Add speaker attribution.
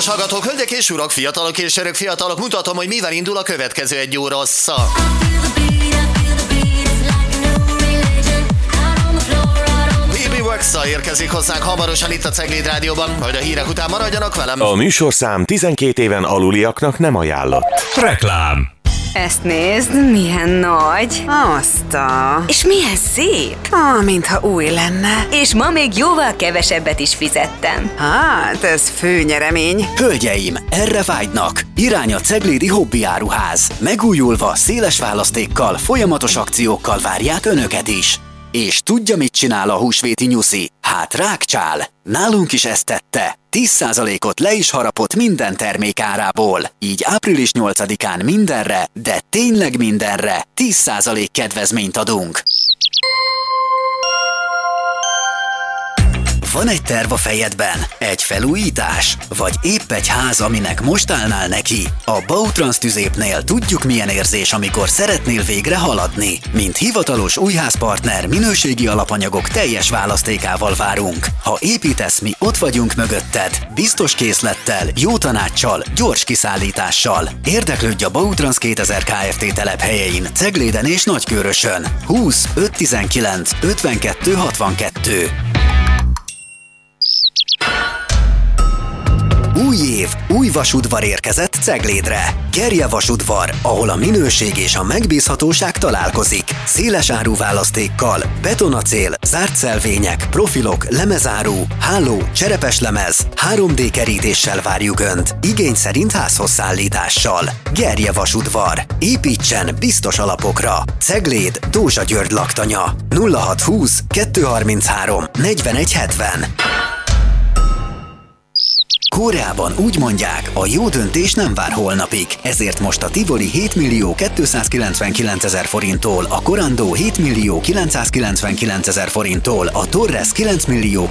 Speaker 1: Kedves hallgatók, hölgyek és urak, fiatalok és örök fiatalok, mutatom, hogy mivel indul a következő egy óra hossza. BB Works-szal érkezik hozzánk hamarosan itt a Cegléd Rádióban, majd a hírek után maradjanak velem.
Speaker 2: A műsorszám 12 éven aluliaknak nem ajánlott.
Speaker 3: Reklám.
Speaker 4: Ezt nézd, milyen nagy. És milyen szép.
Speaker 5: Mintha új lenne.
Speaker 4: És ma még jóval kevesebbet is fizettem.
Speaker 5: Hát, ez főnyeremény.
Speaker 6: Hölgyeim, erre vágynak. Irány a Ceglédi Hobby Áruház. Megújulva, széles választékkal, folyamatos akciókkal várják önöket is. És tudja, mit csinál a húsvéti nyuszi? Hát rákcsál. Nálunk is ezt tette. 10%-ot le is harapott minden termék árából. Így április 8-án mindenre, de tényleg mindenre 10% kedvezményt adunk. Van egy terv a fejedben? Egy felújítás? Vagy épp egy ház, aminek most állnál neki? A Bautrans Tüzépnél tudjuk, milyen érzés, amikor szeretnél végre haladni. Mint hivatalos újházpartner, minőségi alapanyagok teljes választékával várunk. Ha építesz, mi ott vagyunk mögötted. Biztos készlettel, jó tanáccsal, gyors kiszállítással. Érdeklődj a Bautrans 2000 Kft. Telephelyein, Cegléden és Nagykőrösön. 20 519 52 62. Új év, új vasudvar érkezett Ceglédre. Gerje vasudvar, ahol a minőség és a megbízhatóság találkozik. Széles áruválasztékkal, betonacél, zárt szelvények, profilok, lemezáru, háló, cserepes lemez, 3D kerítéssel várjuk Önt. Igény szerint házhoz szállítással. Gerje vasudvar. Építsen biztos alapokra. Cegléd, Dózsa György laktanya. 0620 233 4170. Koreában úgy mondják, a jó döntés nem vár holnapig, ezért most a Tivoli 7 millió 299 000 forinttól, a Corando 7 millió 999 000 forinttól, a Torres 9 millió